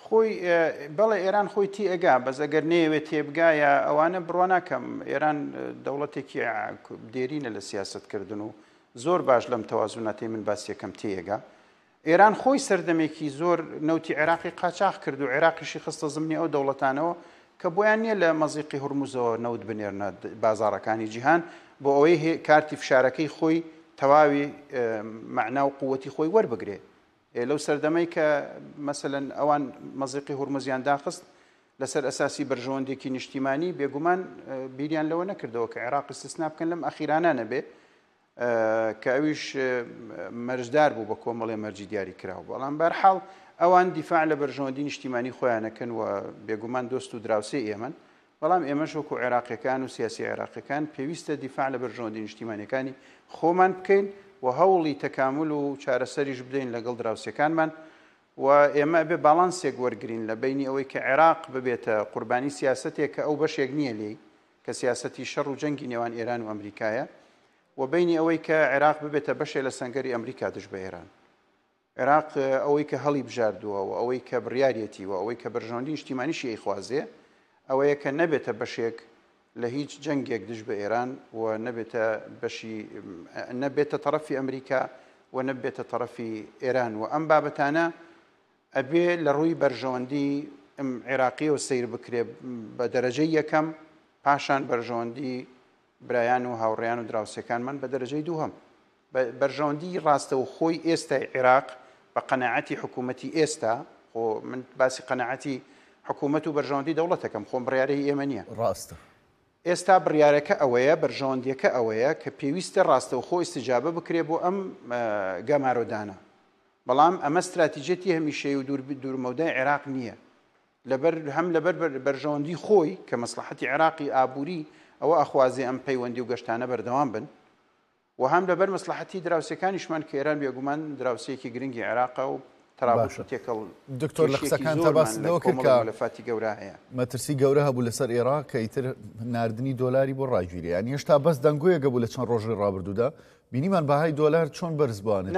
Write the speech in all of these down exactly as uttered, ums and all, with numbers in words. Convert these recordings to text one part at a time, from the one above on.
خۆی بەڵێ ئێران خۆی تی ئەگا بەس ئەگەر نێوێت تێبگایە ئەوانە بڕوا ناکەم ئێران دەوڵەتێکی دێرینە لە سیاستکردن و زۆر باش لەم تەوازونەتی من باسیەکەم تێگا ئێران خۆی سەردەمێکی زۆر نەوتی عێراقی قاچاق کرد و عێراقیشی خستە زمانی ئەو دەوڵەتانەوە کە بۆیان نییە لە مەزیقی هورموزەوە نەوت بنێرنە بازاڕەکانی جیهان بۆ ئەوەی کارتی فشارەکەی خۆی تەواوی معنا و قووەتی خۆی وەربگرێ لەو سەردەمەی کە مەسەلەن ئەوان مەزیقی هورموزیان داخست لەسەر ئەساسی بەرژەوەندێکی نیشتیمانی بێگومان بیریان لەوە نەکردەوە کە عێراق استثنا بکەن لەم ئەخیرانانە بێ کە ئەویش مەرجدار بوو بە کۆمەڵێ مەرجی دیاری کراوە بەڵام بەرحاڵ ئەوان دیفاع لە بەرژەوەندی نیشتیمانی خۆیانەکەن و بێگومان دۆست و دراوسێ ئێمەن بەڵام ئێمەش وەکو عێراقیەکان و سیاسی عێراقیەکان پێویستە دیفاع لە بەرژەوەندی نیشتیمانیەکانی خۆمان بکەین و هەوڵی تەکامل و چارەسەریش بدەین لەگەڵ دراوسەکانمان و ئێمە بێ باڵانسێک وەرگرین لە بینی ئەوەی کە عێراق ببێتە قوربانی سیاسەتێک کە ئەو بەشێک نییە لێی کە سیاسەتی شەڕ و جەنگی نێوان ئێران و ئەمریکایە و بینی ئەوەی کە عێراق ببێتە بەشێ لە سەنگەری ئەمریکا دژ بە ئێران عێراق ئەوەی کە هەڵی بژاردووە و ئەوەی کە بڕیارەتی و ئەوەی کە بەرژەوەندی نیشتیمانیشی ئەیخوازێ ئەوەیە کە نەبێتە بەشێک لە هیچ جەنگێک دژ بە ئێران و نەبێتە بەشی نەبێتە تەرەفی ئەمریکا و نەبێتە تەرەفی ئێران و ئەم بابەتانە ئەبێ لە ڕووی بەرژەوەندی عێراقی و سیر بکرێ بە دەرەجەی یەکەم پاشان بەرژەوەندی برایان و هاوڕێیان و دراوسەکانمان بە دەرەجەی دووهەم بەرژەوەندی ڕاستە و خۆی ئێستای عێراق بە قەناعەتی حکوومەتی ئێستا خۆ من باسی قەناعەتی حکوومەت و بەرژەوەندی دەوڵەتەکەم خۆم بڕیارەی ئێمە نییە ڕاستە ئێستا بڕیارەکە ئەوەیە بەرژەوەندیەکە ئەوەیە کە پێویستە ڕاستە و خۆ ئیستیجابە بکرێ بۆ ئەم گەمارۆدانە بەڵام ئەمە استراتیجەتی هەمیشەی و دوورمەودای عێراق نییە لەبەر هەم لەبەر بەرژەوەندی خۆی کە مەسلحەتی عێراقی ئابووری ئەوە ئەخوازێ ئەم پەیوەندی و گەشتانە بەردەوام بن و هەم لەبەر مەسلحەتی دراوسەکانیشمان کە ئێران بێگومان دراوسەیەکی گرنگی عێراقە و تەرابوت و تێکەڵ دکتۆر لە قسەکانتە باس لەوە کرد کە مەلەفاتی گەورە هەیە مەترسی گەورە هەبوو لەسەر عێراق کە ئیتر ناردنی دۆلاری بۆ ڕاگیری یانی هێشتا بەس دەنگۆیەکە بوو لە چەند ڕۆژی ڕابردوودا بینیمان بەهای دۆلار چۆن بەرز بوانێت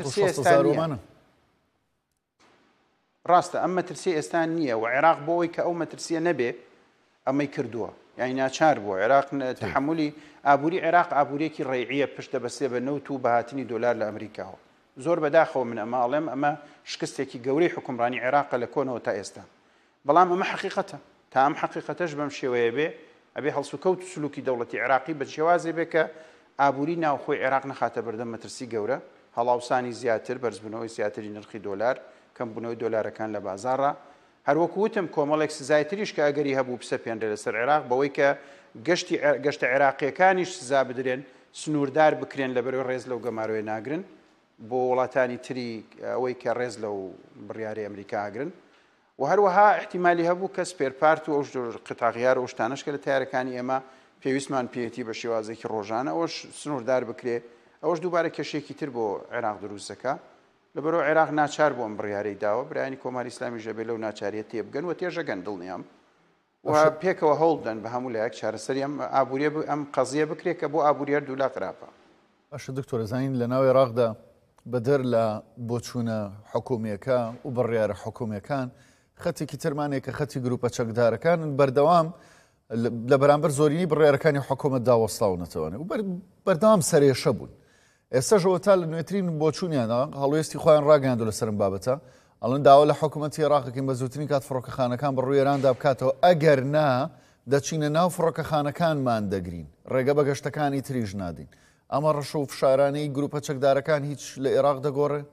ڕاستە ئەم مەترسی ئێستا نییە و عێراق بۆەوەی کە ئەو مەترسیە نەبێ ئەمەی کردووە یعنی ناچار بووە عێراق تحملی ئابووری عێراق ئابوورێکی ڕێعیە پشتە بەسێ بە نەوت و بەهاتنی دۆلار لە ئەمریکاوە زۆر بەداخەوە من ئەمە ئەڵێم ئەمە شکستێکی گەورەی حکومڕانی عێراقە لە کۆنەوە تا ئێستا بەڵام ئەمە حەقیقەتە تا ئەم حەقیقەتەش بەم شێوەیە بێ ئەبێ هەڵسوکەوت و سلوکی دەوڵەتی عێراقی بە شێوازێ بێ کە ئابووری ناوخۆی عێراق نەخاتە بەردەم مەترسی گەورە هەڵاوسانی زیاتر بەرزبوونەوەی زیاتری نرخی دۆلار کەمبوونەوەی دۆلارەکان لە بازاڕە هەروەکو وتم کۆمەڵێک سزایتریش کە ئەگەری هەبوو بسەپێنرێ لەسەر عێراق بەوەی کە گەشتی گەشتە عێراقیەکانیش سزا بدرێن سنووردار بکرێن لەبەرەوەی ڕێز لەو گەمارۆیە ناگرن بۆ وڵاتانی تری ئەوەی کە ڕێز لەو بڕیاری ئەمریکا ئاگرن و هەروەها احتیمالی هەبوو کە سپێرپارت و ئەو قتاغیار و شتانەش کە لە تیارەکانی ئێمە پێویستمان پێێتی بە شێوازێکی ڕۆژانە ئەوش سنووردار بکرێ ئەوەش دووبارە کێشێکی تر بۆ عێراق دروستەکە لەبەرەوە عێراق ناچار بۆ ئەم بڕیارەی داوە برایانی کۆماری ئیسلامی ژەبێ لەو ناچاریە تێبگەن و تێژەگەن دڵنیام و پێکەوە هەوڵدەن بە هەموو لایەک چارەسەری ئەم ئابووریە ئەم قەزیە بکرێت کە بۆ ئابووریەر دوولا قراپە. باشە دکتۆر زانین لە ناو عێراقدا بەدەر لە بۆچوونە حکوومیەکە و بڕیارە حکوومیەکان خەتێکی ترمانێک کە خەتی گروپە چەکدارەکان بەردەوام لە بەرامبەر زۆرینی بڕیارەکانی حکوومەت داوەستاونەتەوەێ و بەردەوام سەرێشە بوون. ئێستا ژەوە تا لە نوێترین بۆچوونیانە هەڵوێستی خۆیان ڕاگەاندوو لەسەرم بابەتە ئەڵەن داوا لە حکوومەتی عێراقەکەین بە زووترین کات فڕۆکەخانەکان بە ڕووی ئێراندا بکاتەوە ئەگەر نا دەچینە ناو فڕۆکەخانەکانمان دەگرین ڕێگە بە گەشتەکانی تریژ نادین. ئەمە ڕەش و فشارانەی گروپە چەکدارەکان هیچ لە عێراق دەگۆڕێ؟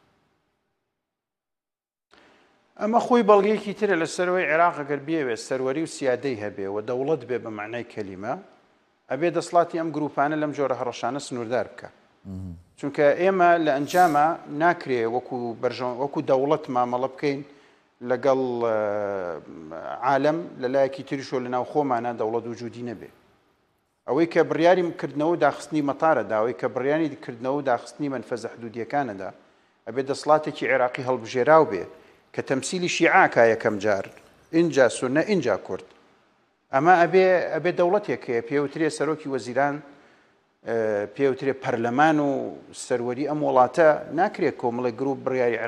ئەمە خۆی بەڵگەیەکی ترە لە سەرەوەی عێراق ئەگەر بێوێت سەروەری و سیادەی هەبێ و دەوڵەت بێ بە معنای کەلیمە ئەبێ دەسڵاتی ئەم گروپانە لەم جۆرە هەڕەشانە سنووردار بکە چونکە ئێمە لە ئەنجامە ناکرێ وەکو وەکو دەوڵەت مامەڵە بکەین لەگەڵ عالەم لەلایەکی تریشۆ لە ناو خۆمانە دەوڵەت وجودی نەبێ ئەوەی کە بڕیاری کردنەوە داخستنی مەتارەدا ئەوەی کە بڕیانی کردنەوە داخستنی منفەزە حدودیەکانەدا ئەبێ دەسڵاتێکی عێراقی هەڵبژێراو بێ کە تەمسیلی شیعاکە یەکەم جار اینجا سونە اینجا کورد ئەمە ئەبێ ئەبێ دەوڵەتێکەیە پێوترێ سەرۆکی وەزیران پێوترێ پەرلەمان و سەروەری ئەم وڵاتە ناکرێت کۆمەڵی گروپ بڕیاری